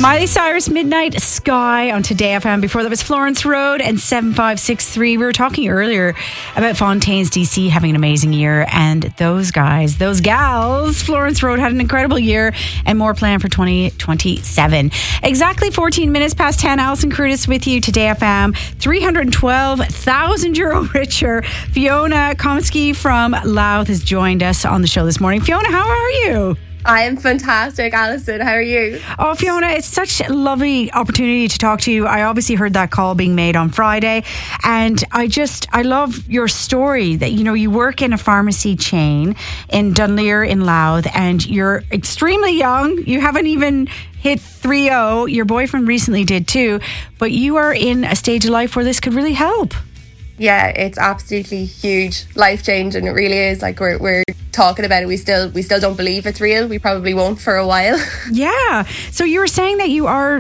Miley Cyrus, Midnight Sky on Today FM. Before that was Florence Road and 7563. We were talking earlier about Fontaine's DC having an amazing year, and those guys, those gals, Florence Road had an incredible year and more planned for 2027. Exactly 14 minutes past 10. Alison Curtis with you, Today FM. 312,000 euro richer. Fiona Komsky from Louth has joined us on the show this morning. Fiona, how are you? I am fantastic, Alison. How are you? Oh, Fiona, it's such a lovely opportunity to talk to you. I obviously heard that call being made on Friday, and I love your story that, you know, you work in a pharmacy chain in Dunleer in Louth, and you're extremely young. You haven't even hit 30. Your boyfriend recently did too, but you are in a stage of life where this could really help. Yeah, it's absolutely huge, life-changing. It really is. Like, we're talking about it. We still don't believe it's real. We probably won't for a while. Yeah. So you were saying that you are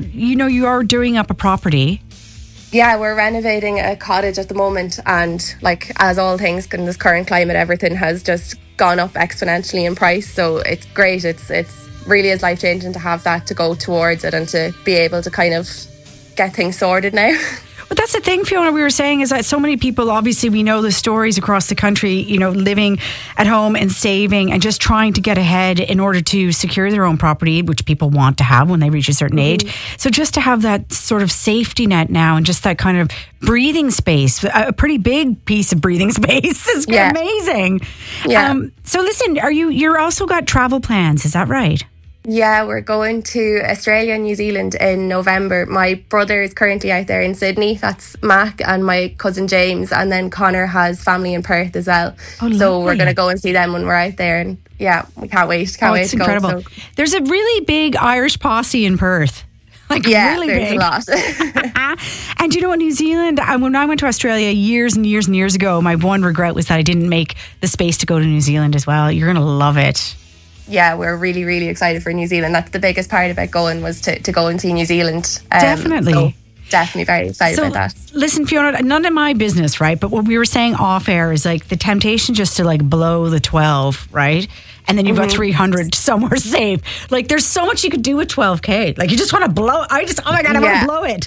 doing up a property. Yeah, we're renovating a cottage at the moment, and like, as all things in this current climate, everything has just gone up exponentially in price. So it's great. It's really is life-changing to have that to go towards it and to be able to kind of get things sorted now. But that's the thing, Fiona, we were saying is that so many people, obviously we know the stories across the country, you know, living at home and saving and just trying to get ahead in order to secure their own property, which people want to have when they reach a certain age. So just to have that sort of safety net now and just that kind of breathing space, a pretty big piece of breathing space is amazing. Yeah. So listen, you're also got travel plans, is that right? Yeah, we're going to Australia and New Zealand in November. My brother is currently out there in Sydney. That's Mac, and my cousin James. And then Connor has family in Perth as well. Oh, so we're going to go and see them when we're out there. And yeah, we can't wait. Can't wait to incredible. go. So. There's a really big Irish posse in Perth. Like, yeah, really there's big. a lot. And you know what, New Zealand, when I went to Australia years and years and years ago, my one regret was that I didn't make the space to go to New Zealand as well. You're going to love it. Yeah, we're really, really excited for New Zealand. That's the biggest part about going, was to go and see New Zealand. Definitely. So definitely very excited about that. Listen, Fiona, none of my business, right? But what we were saying off air is like the temptation just to like blow the 12, right? And then you've got 300 somewhere safe. Like, there's so much you could do with 12K. Like, you just want to blow. I want to blow it.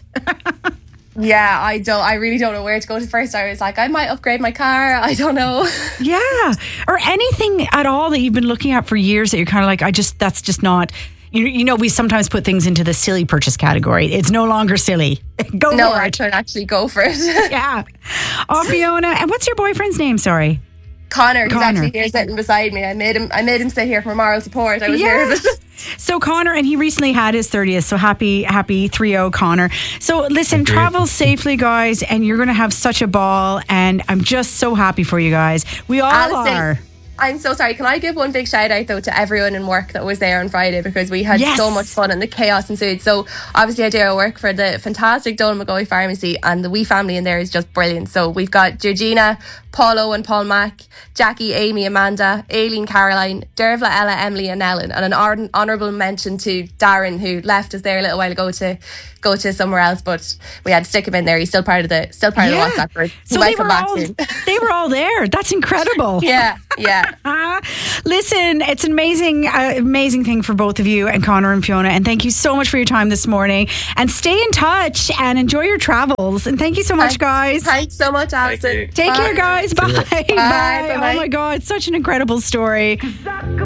Yeah, I really don't know where to go to first. I was like, I might upgrade my car. I don't know. Yeah. Or anything at all that you've been looking at for years that you're kind of like, that's just not, you know, we sometimes put things into the silly purchase category. It's no longer silly. Go for it. I should actually go for it. Yeah. Oh, Fiona. And what's your boyfriend's name? Sorry. Connor. He's actually here sitting beside me. I made him sit here for moral support. I was nervous. So Connor, and he recently had his 30th, so happy 3-0 Connor. So listen, travel safely, guys, and you're going to have such a ball, and I'm just so happy for you guys. We all are. I'm so sorry. Can I give one big shout out though to everyone in work that was there on Friday, because we had so much fun and the chaos ensued. So obviously I do work for the fantastic Donal McGoy Pharmacy, and the wee family in there is just brilliant. So we've got Georgina, Paulo and Paul Mack, Jackie, Amy, Amanda, Aileen, Caroline, Dervla, Ella, Emily and Ellen, and an honourable mention to Darren, who left us there a little while ago to go to somewhere else, but we had to stick him in there. He's still part of the WhatsApp group. So they were all there. That's incredible. Yeah. Listen, it's an amazing thing for both of you, and Connor and Fiona, and thank you so much for your time this morning, and stay in touch and enjoy your travels, and thank you so much, guys. Thanks so much, Alison. Take care, guys. Bye. Bye. Oh my God, such an incredible story.